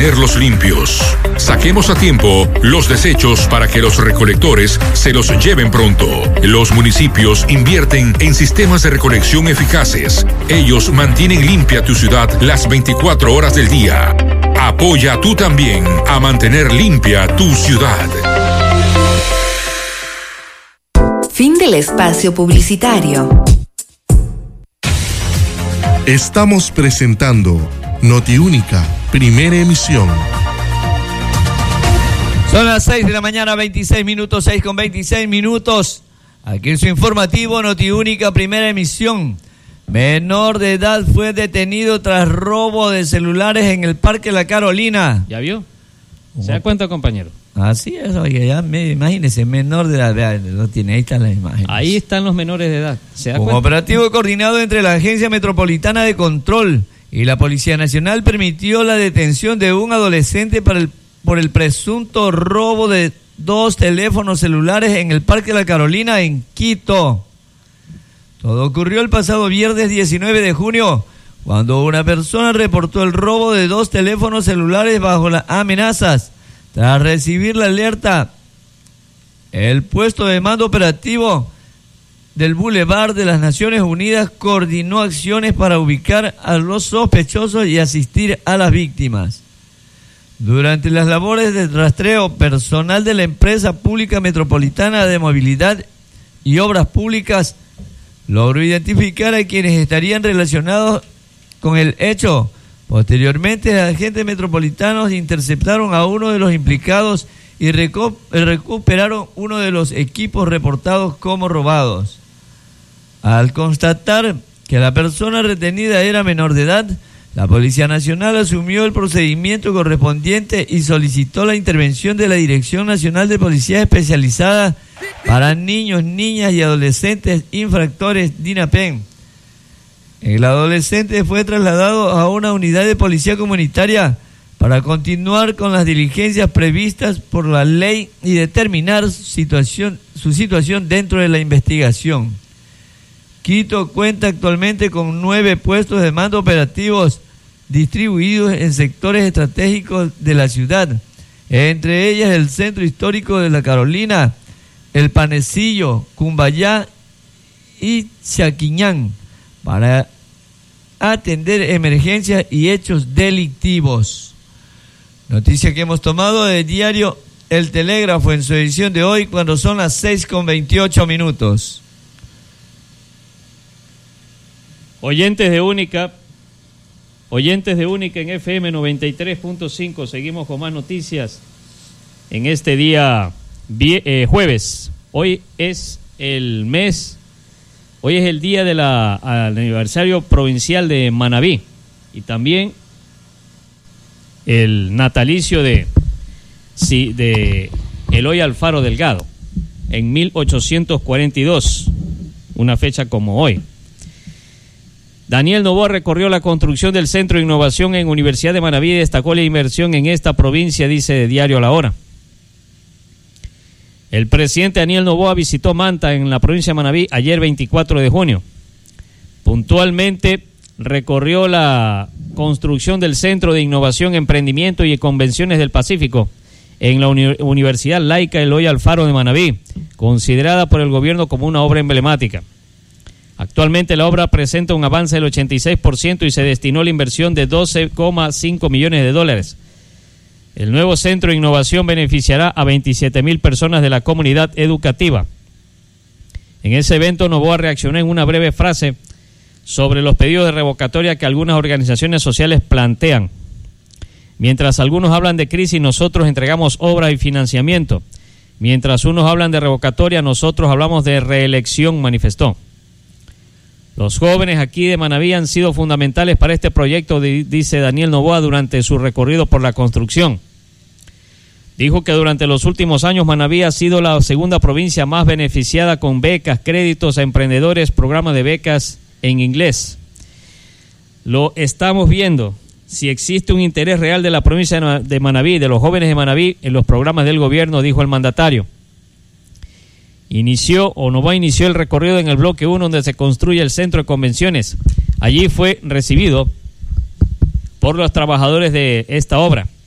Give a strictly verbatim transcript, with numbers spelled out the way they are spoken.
mantenerlos limpios. Saquemos a tiempo los desechos para que los recolectores se los lleven pronto. Los municipios invierten en sistemas de recolección eficaces. Ellos mantienen limpia tu ciudad las veinticuatro horas del día. Apoya tú también a mantener limpia tu ciudad. Fin del espacio publicitario. Estamos presentando Notiúnica, primera emisión. Son las seis de la mañana, veintiséis minutos, seis con veintiséis minutos. Aquí en su informativo Notiúnica, primera emisión. Menor de edad fue detenido tras robo de celulares en el Parque La Carolina. ¿Ya vio? ¿Se da cuenta, compañero? Así es, oye, ya me, imagínese, menor de edad, vea, lo tiene, ahí están las imágenes. Ahí están los menores de edad. ¿Se da Un cuenta? operativo coordinado entre la Agencia Metropolitana de Control y la Policía Nacional permitió la detención de un adolescente para el, por el presunto robo de dos teléfonos celulares en el Parque La Carolina en Quito. Todo ocurrió el pasado viernes diecinueve de junio, cuando una persona reportó el robo de dos teléfonos celulares bajo las amenazas. Tras recibir la alerta, el puesto de mando operativo del Boulevard de las Naciones Unidas coordinó acciones para ubicar a los sospechosos y asistir a las víctimas. Durante las labores de rastreo, personal de la Empresa Pública Metropolitana de Movilidad y Obras Públicas logró identificar a quienes estarían relacionados con el hecho. Posteriormente, agentes metropolitanos interceptaron a uno de los implicados y recu- recuperaron uno de los equipos reportados como robados. Al constatar que la persona retenida era menor de edad, la Policía Nacional asumió el procedimiento correspondiente y solicitó la intervención de la Dirección Nacional de Policía Especializada para Niños, Niñas y Adolescentes Infractores, DINAPEN. El adolescente fue trasladado a una unidad de policía comunitaria para continuar con las diligencias previstas por la ley y determinar su situación, su situación dentro de la investigación. Quito cuenta actualmente con nueve puestos de mando operativos distribuidos en sectores estratégicos de la ciudad, entre ellas el Centro Histórico de La Carolina, El Panecillo, Cumbayá y Chaquiñán, para atender emergencias y hechos delictivos. Noticia que hemos tomado del diario El Telégrafo en su edición de hoy, cuando son las seis con veintiocho minutos. Oyentes de Única, oyentes de Única en F M noventa y tres punto cinco, seguimos con más noticias en este día vie- eh, jueves. Hoy es el mes, hoy es el día del aniversario provincial de Manabí y también el natalicio de, sí, de Eloy Alfaro Delgado en mil ochocientos cuarenta y dos, una fecha como hoy. Daniel Noboa recorrió la construcción del Centro de Innovación en Universidad de Manabí y destacó la inversión en esta provincia, dice Diario La Hora. El presidente Daniel Noboa visitó Manta en la provincia de Manabí ayer veinticuatro de junio. Puntualmente recorrió la construcción del Centro de Innovación, Emprendimiento y Convenciones del Pacífico en la Uni- Universidad Laica Eloy Alfaro de Manabí, considerada por el gobierno como una obra emblemática. Actualmente la obra presenta un avance del ochenta y seis por ciento y se destinó la inversión de doce coma cinco millones de dólares. El nuevo Centro de Innovación beneficiará a veintisiete mil personas de la comunidad educativa. En ese evento, Noboa reaccionó en una breve frase sobre los pedidos de revocatoria que algunas organizaciones sociales plantean. Mientras algunos hablan de crisis, nosotros entregamos obra y financiamiento. Mientras unos hablan de revocatoria, nosotros hablamos de reelección, manifestó. Los jóvenes aquí de Manabí han sido fundamentales para este proyecto, dice Daniel Noboa durante su recorrido por la construcción. Dijo que durante los últimos años Manabí ha sido la segunda provincia más beneficiada con becas, créditos a emprendedores, programas de becas en inglés. Lo estamos viendo. Si existe un interés real de la provincia de Manabí, de los jóvenes de Manabí, en los programas del gobierno, dijo el mandatario. Inició o Noboa inició el recorrido en el bloque uno, donde se construye el centro de convenciones. Allí fue recibido por los trabajadores de esta obra.